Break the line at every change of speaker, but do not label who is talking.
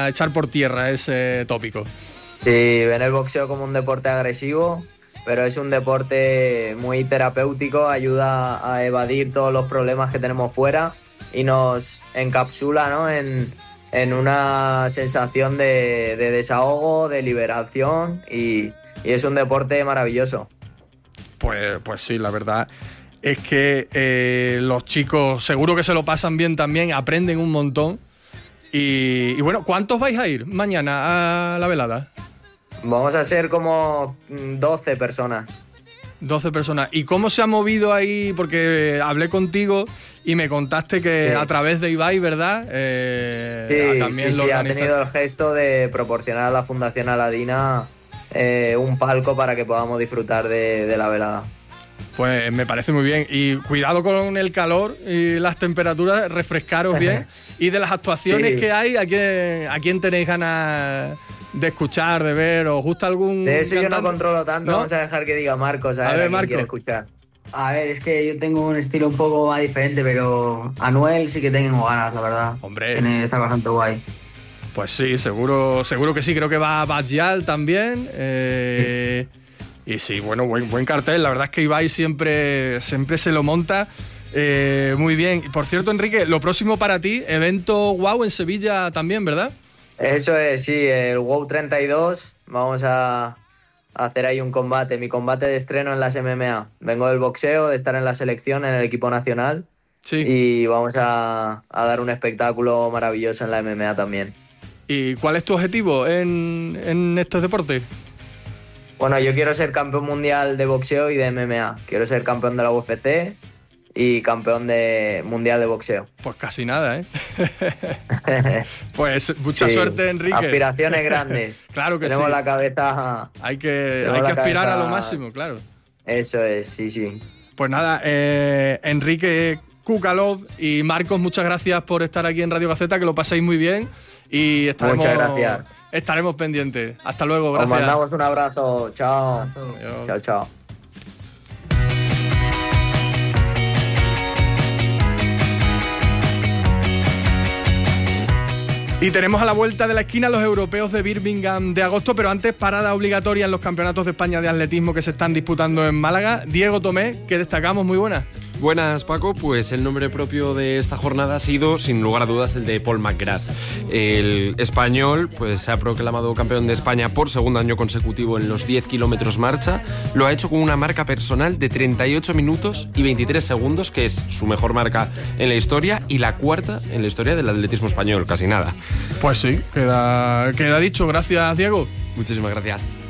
a echar por tierra ese tópico.
Sí, ven el boxeo como un deporte agresivo, pero es un deporte muy terapéutico, ayuda a evadir todos los problemas que tenemos fuera y nos encapsula, ¿no?, en una sensación de desahogo, de liberación y es un deporte maravilloso.
Pues sí, la verdad es que los chicos seguro que se lo pasan bien también, aprenden un montón. Y bueno, ¿cuántos vais a ir mañana a la velada?
Vamos a ser como 12 personas.
12 personas. ¿Y cómo se ha movido ahí? Porque hablé contigo y me contaste que
Sí.
a través de Ibai, ¿verdad? También
Sí, ha tenido el gesto de proporcionar a la Fundación Aladina un palco para que podamos disfrutar de la velada.
Pues me parece muy bien. Y cuidado con el calor y las temperaturas, refrescaros bien. Y de las actuaciones que hay, ¿a quién tenéis ganas de escuchar, de ver? ¿Os gusta algún
De eso
cantante?
yo no controlo tanto,
¿No?
vamos a dejar que diga Marcos, a ver
ver,
quién
Marco.
quiere escuchar.
A ver, es que yo tengo un estilo un poco más diferente, pero Anuel sí que tengo ganas, la verdad.
Hombre.
Está bastante guay.
Pues sí, seguro que sí. Creo que va Badial también. Y sí, bueno, buen cartel. La verdad es que Ibai siempre se lo monta muy bien. Y por cierto, Enrique, lo próximo para ti, evento WOW en Sevilla también, ¿verdad?
Eso es, sí, el WOW 32, vamos a hacer ahí un combate, mi combate de estreno en las MMA. Vengo del boxeo, de estar en la selección, en el equipo nacional.
Sí.
Y vamos a dar un espectáculo maravilloso en la MMA también.
¿Y cuál es tu objetivo en estos deportes?
Bueno, yo quiero ser campeón mundial de boxeo y de MMA. Quiero ser campeón de la UFC y campeón mundial de boxeo.
Pues casi nada, ¿eh? Pues mucha suerte, Enrique.
Aspiraciones grandes.
Claro que
Tenemos
sí.
la cabeza...
Hay que aspirar a lo máximo, claro.
Eso es, sí.
Pues nada, Enrique Kukalov y Marcos, muchas gracias por estar aquí en Radio Gaceta, que lo paséis muy bien y
Muchas gracias.
Estaremos pendientes. Hasta luego, gracias.
Os mandamos un abrazo. Chao.
Adiós.
Chao.
Y tenemos a la vuelta de la esquina los europeos de Birmingham de agosto, pero antes parada obligatoria en los campeonatos de España de atletismo que se están disputando en Málaga. Diego Tomé, que destacamos, muy buenas.
Buenas, Paco. Pues el nombre propio de esta jornada ha sido, sin lugar a dudas, el de Paul McGrath. El español pues se ha proclamado campeón de España por segundo año consecutivo en los 10 kilómetros marcha. Lo ha hecho con una marca personal de 38 minutos y 23 segundos, que es su mejor marca en la historia y la cuarta en la historia del atletismo español, casi nada.
Pues sí, queda dicho. Gracias, Diego.
Muchísimas gracias.